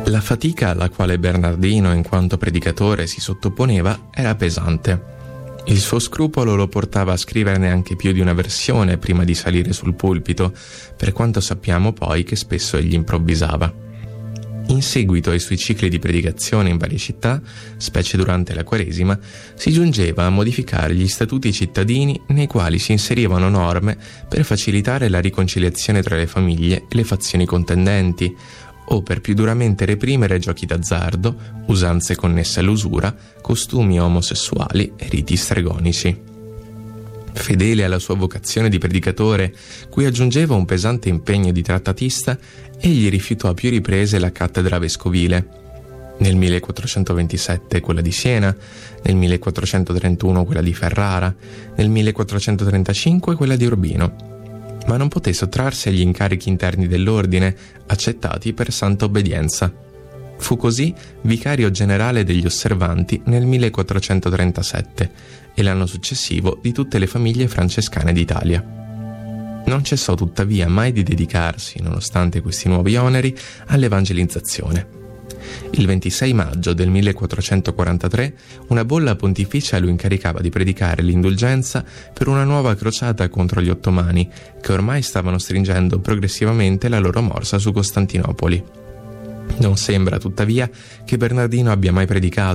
La fatica alla quale Bernardino, in quanto predicatore, si sottoponeva era pesante. Il suo scrupolo lo portava a scriverne anche più di una versione prima di salire sul pulpito, per quanto sappiamo poi che spesso egli improvvisava. In seguito ai suoi cicli di predicazione in varie città, specie durante la Quaresima, si giungeva a modificare gli statuti cittadini nei quali si inserivano norme per facilitare la riconciliazione tra le famiglie e le fazioni contendenti, o per più duramente reprimere giochi d'azzardo, usanze connesse all'usura, costumi omosessuali e riti stregonici. Fedele alla sua vocazione di predicatore, cui aggiungeva un pesante impegno di trattatista, egli rifiutò a più riprese la cattedra vescovile. Nel 1427 quella di Siena, nel 1431 quella di Ferrara, nel 1435 quella di Urbino. Ma non poté sottrarsi agli incarichi interni dell'ordine, accettati per santa obbedienza. Fu così vicario generale degli osservanti nel 1437 e l'anno successivo di tutte le famiglie francescane d'Italia. Non cessò tuttavia mai di dedicarsi, nonostante questi nuovi oneri, all'evangelizzazione. Il 26 maggio del 1443 una bolla pontificia lo incaricava di predicare l'indulgenza per una nuova crociata contro gli ottomani, che ormai stavano stringendo progressivamente la loro morsa su Costantinopoli. Non sembra tuttavia che Bernardino abbia mai predicato